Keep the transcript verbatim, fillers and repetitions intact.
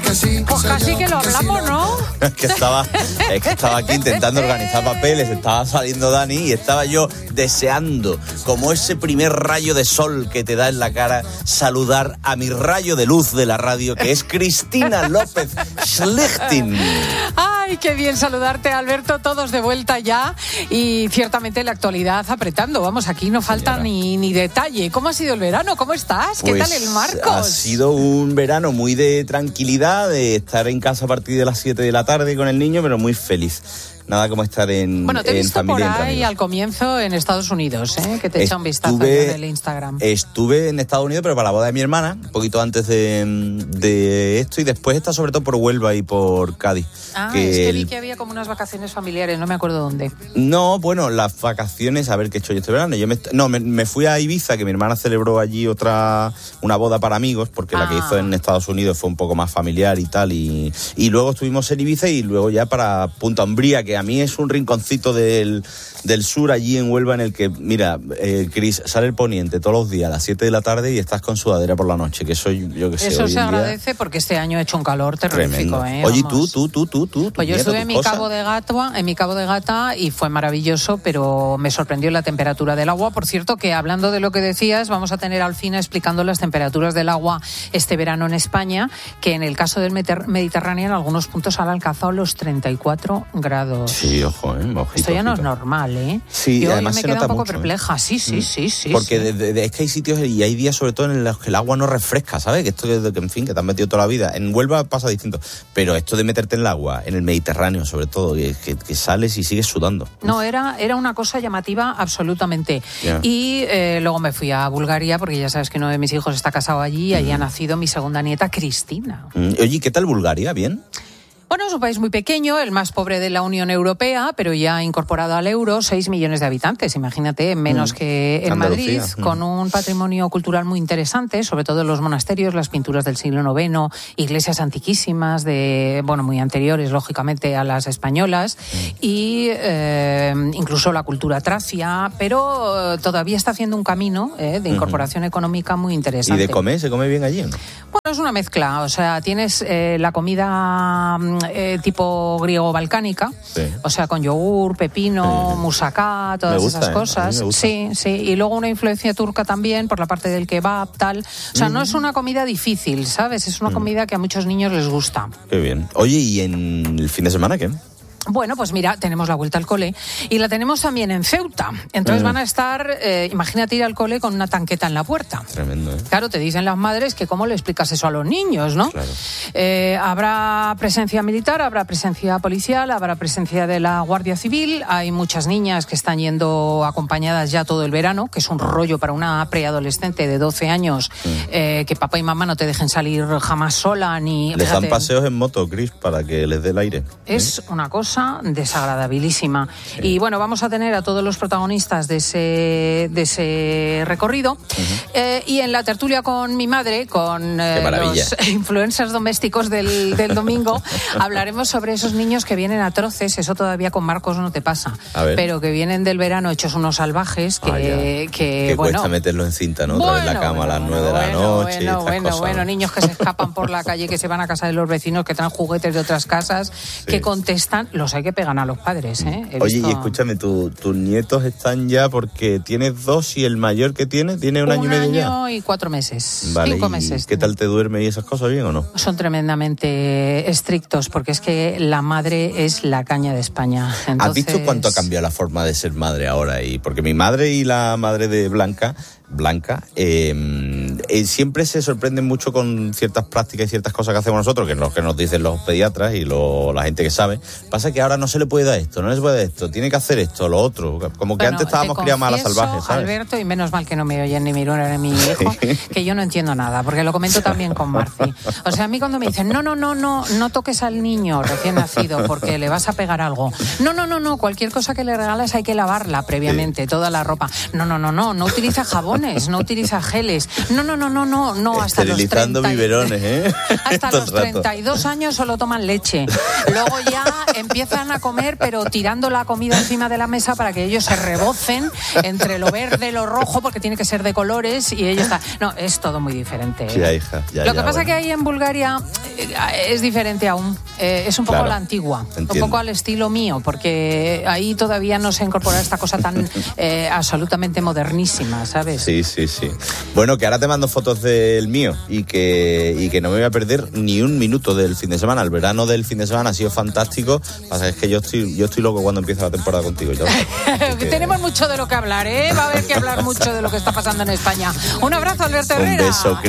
que sí. Pues casi que lo hablamos, ¿no? Es que estaba, es que estaba aquí intentando organizar papeles, estaba saliendo Dani y estaba yo deseando, como ese primer rayo de sol que te da en la cara, saludar a mi rayo de luz de la radio, que es Cristina López Schlichting. Ay, qué bien saludarte, Alberto, todos de vuelta ya y ciertamente la actualidad apretando. Vamos, aquí no falta ni, ni detalle. ¿Cómo ha sido el verano? ¿Cómo estás? ¿Qué Pues tal el Marcos? Ha sido un verano muy de tranquilidad, de estar en casa a partir de las siete de la tarde con el niño, pero muy feliz. Nada como estar en, bueno, te he en visto familia. por ahí al comienzo en Estados Unidos, ¿eh? Que te echa un vistazo en el Instagram. Estuve en Estados Unidos, pero para la boda de mi hermana, un poquito antes de, de esto, y después está sobre todo por Huelva y por Cádiz. Ah, que es que el... vi que había como unas vacaciones familiares, no me acuerdo dónde. No, bueno, las vacaciones, a ver qué he hecho yo este verano. Yo me, no, me, me fui a Ibiza, que mi hermana celebró allí otra, una boda para amigos, porque ah. la que hizo en Estados Unidos fue un poco más familiar y tal, y, y luego estuvimos en Ibiza y luego ya para Punta Umbría, que a mí es un rincón Del, del sur allí en Huelva, en el que, mira, eh, Cris, sale el poniente todos los días a las siete de la tarde y estás con sudadera por la noche, que eso yo que sé. Eso hoy se en agradece día... porque este año ha hecho un calor terrorífico, ¿eh? Oye, tú, tú, tú, tú, tú. Pues yo nieto, estuve en mi cosa. Cabo de Gata, en mi Cabo de Gata y fue maravilloso, pero me sorprendió la temperatura del agua. Por cierto, que hablando de lo que decías, vamos a tener al fin explicando las temperaturas del agua este verano en España, que en el caso del Mediterráneo en algunos puntos han alcanzado los treinta y cuatro grados. Sí, ojo, eh, ojito. Esto ya no es normal, ¿eh? Sí, yo además me se quedé nota un poco mucho, perpleja, sí, sí, ¿eh? sí, sí. Porque sí. De, de, de, es que hay sitios y hay días sobre todo en los que el agua no refresca, ¿sabes? Que esto que, en fin, que te has metido toda la vida. En Huelva pasa distinto, pero esto de meterte en el agua, en el Mediterráneo sobre todo, que, que, que sales y sigues sudando. No, era, era una cosa llamativa absolutamente. Yeah. Y eh, luego me fui a Bulgaria, porque ya sabes que uno de mis hijos está casado allí, y mm. allí ha nacido mi segunda nieta, Cristina. Mm. Oye, ¿qué tal Bulgaria? ¿Bien? Bueno, es un país muy pequeño, el más pobre de la Unión Europea, pero ya incorporado al euro, seis millones de habitantes, imagínate, menos mm. que en Andalucía. Madrid, mm. con un patrimonio cultural muy interesante, sobre todo los monasterios, las pinturas del siglo noveno, iglesias antiquísimas, de bueno, muy anteriores, lógicamente, a las españolas, mm. y eh, incluso la cultura tracia, pero todavía está haciendo un camino eh, de incorporación mm. económica muy interesante. ¿Y de comer? ¿Se come bien allí o no? Bueno, es una mezcla, o sea, tienes eh, la comida eh, tipo griego-balcánica, sí. o sea, con yogur, pepino, sí. musacá, todas gusta, esas cosas. ¿eh? Sí, sí, y luego una influencia turca también por la parte del kebab, tal. O sea, mm. no es una comida difícil, ¿sabes? Es una mm. comida que a muchos niños les gusta. Qué bien. Oye, ¿y en el fin de semana qué? Bueno, pues mira, tenemos la vuelta al cole y la tenemos también en Ceuta. Entonces mm. van a estar, eh, imagínate ir al cole con una tanqueta en la puerta. Tremendo, ¿eh? Claro, te dicen las madres que cómo le explicas eso a los niños, ¿no? Claro. Eh, habrá presencia militar, habrá presencia policial, habrá presencia de la Guardia Civil. Hay muchas niñas que están yendo acompañadas ya todo el verano, que es un rollo para una preadolescente de doce años, mm. eh, que papá y mamá no te dejen salir jamás sola ni... Les dan paseos en moto, Cris, para que les dé el aire. Es ¿eh? una cosa desagradabilísima. Sí. Y bueno, vamos a tener a todos los protagonistas de ese, de ese recorrido. Uh-huh. Eh, y en la tertulia con mi madre, con eh, los influencers domésticos del, del domingo, hablaremos sobre esos niños que vienen atroces. Eso todavía con Marcos no te pasa. Pero que vienen del verano hechos unos salvajes que... Ah, que, que bueno, cuesta meterlo en cinta, ¿no? Otra bueno, vez la cama bueno, a las nueve bueno, de la noche. Bueno, bueno, cosas. bueno, niños que se escapan por la calle, que se van a casa de los vecinos, que traen juguetes de otras casas, sí. que contestan, los hay que pegan a los padres, ¿eh? He Oye, visto... y escúchame, tu, tus nietos están ya porque tienes dos y el mayor que tiene, tiene un, un año y medio ya. Un año y cuatro meses, vale, cinco ¿y meses. ¿Qué tal te duerme y esas cosas, bien o no? Son tremendamente estrictos porque es que la madre es la caña de España. Entonces... ¿Has visto cuánto ha cambiado la forma de ser madre ahora? Y porque mi madre y la madre de Blanca... Blanca, eh, eh, siempre se sorprenden mucho con ciertas prácticas y ciertas cosas que hacemos nosotros, que es lo que nos dicen los pediatras y lo, la gente que sabe. Pasa que ahora no se le puede dar esto, no se le puede dar esto, tiene que hacer esto, lo otro. Como que bueno, antes estábamos criados más a la salvaje, ¿sabes? Alberto, y menos mal que no me oyen ni mi Luna ni mi hijo, que yo no entiendo nada, porque lo comento también con Marci. O sea, a mí cuando me dicen, no, no, no, no, no toques al niño recién nacido porque le vas a pegar algo. No, no, no, no, cualquier cosa que le regalas hay que lavarla previamente, sí. toda la ropa. No, no, no, no, no utiliza jabón biberones, no utiliza geles. No, no, no, no, no, no hasta los Esterilizando biberones, ¿eh? Hasta los treinta y dos años solo toman leche. Luego ya empiezan a comer, pero tirando la comida encima de la mesa para que ellos se rebocen entre lo verde y lo rojo, porque tiene que ser de colores, y ellos están... No, es todo muy diferente. ¿eh? Ya, hija, ya, Lo que ya, pasa bueno. que ahí en Bulgaria eh, es diferente aún. Eh, es un poco Claro, la antigua, entiendo. un poco al estilo mío, porque ahí todavía no se incorpora esta cosa tan eh, absolutamente modernísima, ¿sabes? Sí, sí, sí. Bueno, que ahora te mando fotos del mío y que, y que no me voy a perder ni un minuto del fin de semana. El verano del fin de semana ha sido fantástico. Pasa es que yo estoy, yo estoy loco cuando empieza la temporada contigo. Ya que... Tenemos mucho de lo que hablar, ¿eh? Va a haber que hablar mucho de lo que está pasando en España. Un abrazo, Alberto Herrera. Un beso, Cris.